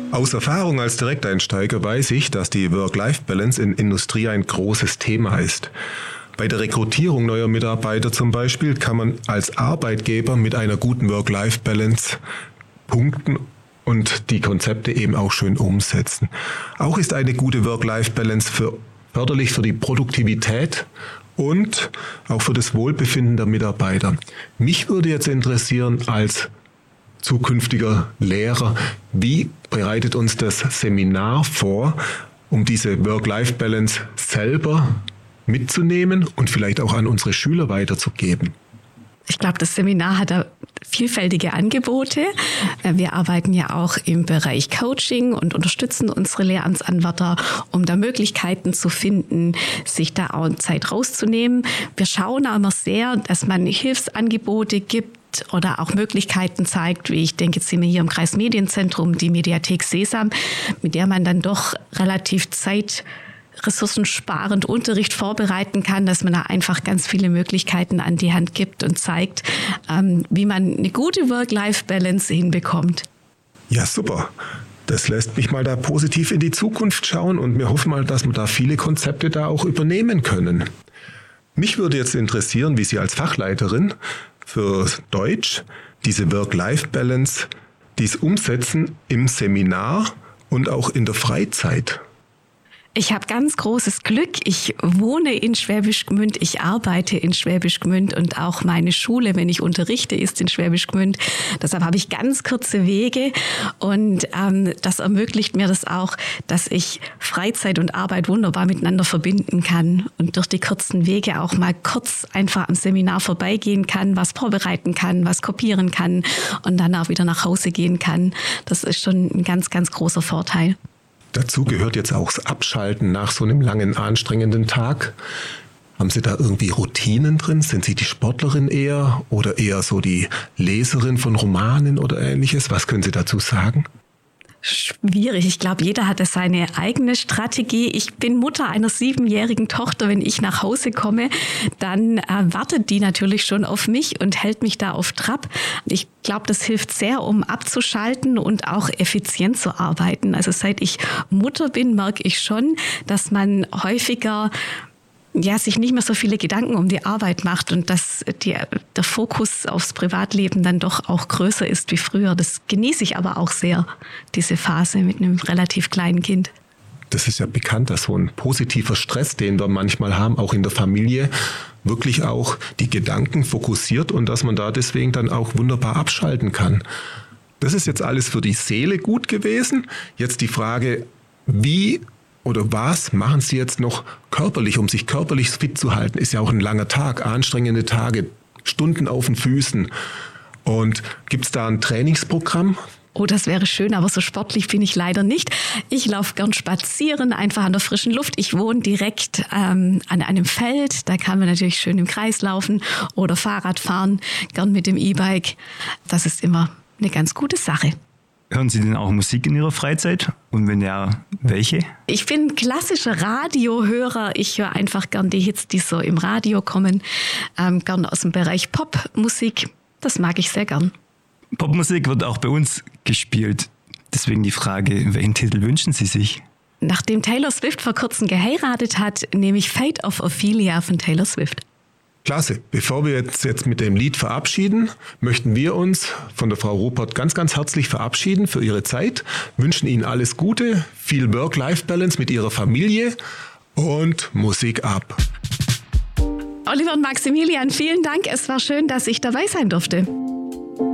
Aus Erfahrung als Direkteinsteiger weiß ich, dass die Work-Life-Balance in Industrie ein großes Thema ist. Bei der Rekrutierung neuer Mitarbeiter zum Beispiel kann man als Arbeitgeber mit einer guten Work-Life-Balance punkten und die Konzepte eben auch schön umsetzen. Auch ist eine gute Work-Life-Balance förderlich für die Produktivität und auch für das Wohlbefinden der Mitarbeiter. Mich würde jetzt interessieren als zukünftiger Lehrer, wie bereitet uns das Seminar vor, um diese Work-Life-Balance selber mitzunehmen und vielleicht auch an unsere Schüler weiterzugeben? Ich glaube, das Seminar hat da vielfältige Angebote. Wir arbeiten ja auch im Bereich Coaching und unterstützen unsere Lehramtsanwärter, um da Möglichkeiten zu finden, sich da auch Zeit rauszunehmen. Wir schauen auch immer sehr, dass man Hilfsangebote gibt oder auch Möglichkeiten zeigt, wie ich denke, jetzt sind wir hier im Kreismedienzentrum, die Mediathek Sesam, mit der man dann doch relativ ressourcensparend Unterricht vorbereiten kann, dass man da einfach ganz viele Möglichkeiten an die Hand gibt und zeigt, wie man eine gute Work-Life-Balance hinbekommt. Ja, super. Das lässt mich mal da positiv in die Zukunft schauen und wir hoffen mal, dass wir da viele Konzepte da auch übernehmen können. Mich würde jetzt interessieren, wie Sie als Fachleiterin für Deutsch diese Work-Life-Balance, dies umsetzen im Seminar und auch in der Freizeit. Ich habe ganz großes Glück. Ich wohne in Schwäbisch Gmünd, ich arbeite in Schwäbisch Gmünd und auch meine Schule, wenn ich unterrichte, ist in Schwäbisch Gmünd. Deshalb habe ich ganz kurze Wege und das ermöglicht mir das auch, dass ich Freizeit und Arbeit wunderbar miteinander verbinden kann und durch die kurzen Wege auch mal kurz einfach am Seminar vorbeigehen kann, was vorbereiten kann, was kopieren kann und dann auch wieder nach Hause gehen kann. Das ist schon ein ganz, ganz großer Vorteil. Dazu gehört jetzt auch das Abschalten nach so einem langen, anstrengenden Tag. Haben Sie da irgendwie Routinen drin? Sind Sie die Sportlerin eher oder eher so die Leserin von Romanen oder Ähnliches? Was können Sie dazu sagen? Schwierig. Ich glaube, jeder hatte seine eigene Strategie. Ich bin Mutter einer 7-jährigen Tochter. Wenn ich nach Hause komme, dann wartet die natürlich schon auf mich und hält mich da auf Trab. Ich glaube, das hilft sehr, um abzuschalten und auch effizient zu arbeiten. Also seit ich Mutter bin, merke ich schon, dass man häufiger sich nicht mehr so viele Gedanken um die Arbeit macht und dass der Fokus aufs Privatleben dann doch auch größer ist wie früher. Das genieße ich aber auch sehr, diese Phase mit einem relativ kleinen Kind. Das ist ja bekannt, dass so ein positiver Stress, den wir manchmal haben, auch in der Familie, wirklich auch die Gedanken fokussiert und dass man da deswegen dann auch wunderbar abschalten kann. Das ist jetzt alles für die Seele gut gewesen. Jetzt die Frage, wie oder was machen Sie jetzt noch körperlich, um sich körperlich fit zu halten? Ist ja auch ein langer Tag, anstrengende Tage, Stunden auf den Füßen. Und gibt es da ein Trainingsprogramm? Oh, das wäre schön, aber so sportlich bin ich leider nicht. Ich laufe gern spazieren, einfach an der frischen Luft. Ich wohne direkt an einem Feld, da kann man natürlich schön im Kreis laufen oder Fahrrad fahren, gern mit dem E-Bike. Das ist immer eine ganz gute Sache. Hören Sie denn auch Musik in Ihrer Freizeit? Und wenn ja, welche? Ich bin klassischer Radiohörer. Ich höre einfach gern die Hits, die so im Radio kommen. Gern aus dem Bereich Popmusik. Das mag ich sehr gern. Popmusik wird auch bei uns gespielt. Deswegen die Frage, welchen Titel wünschen Sie sich? Nachdem Taylor Swift vor kurzem geheiratet hat, nehme ich Fate of Ophelia von Taylor Swift. Klasse. Bevor wir jetzt mit dem Lied verabschieden, möchten wir uns von der Frau Ruppert ganz, ganz herzlich verabschieden für Ihre Zeit, wünschen Ihnen alles Gute, viel Work-Life-Balance mit Ihrer Familie und Musik ab. Oliver und Maximilian, vielen Dank. Es war schön, dass ich dabei sein durfte.